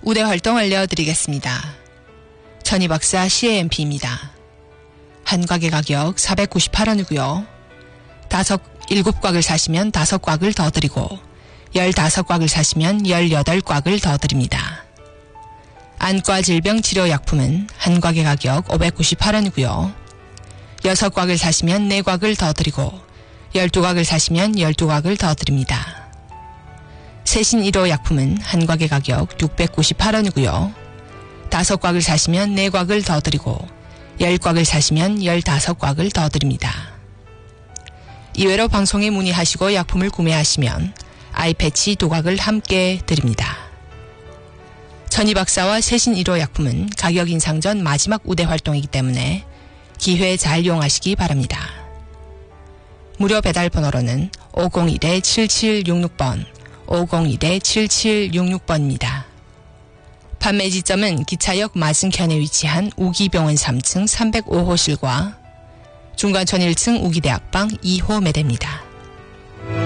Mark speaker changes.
Speaker 1: 우대 활동 알려드리겠습니다. 천희박사 CAMP입니다. 한 곽의 가격 498원이고요. 7곽을 사시면 5곽을 더 드리고 15곽을 사시면 18곽을 더 드립니다. 안과 질병 치료약품은 한 곽의 가격 598원이고요. 6곽을 사시면 4곽을 더 드리고 12곽을 사시면 12곽을 더 드립니다. 세신 1호 약품은 한 곽의 가격 698원이고요. 5곽을 사시면 4곽을 더 드리고 10곽을 사시면 15곽을 더 드립니다. 이외로 방송에 문의하시고 약품을 구매하시면 아이패치 2곽을 함께 드립니다. 천희박사와 세신 1호 약품은 가격 인상 전 마지막 우대 활동이기 때문에 기회 잘 이용하시기 바랍니다. 무료 배달 번호로는 501-7766번, 501-7766번입니다. 판매 지점은 기차역 맞은편에 위치한 우기병원 3층 305호실과 중간촌 1층 우기대학방 2호 매대입니다.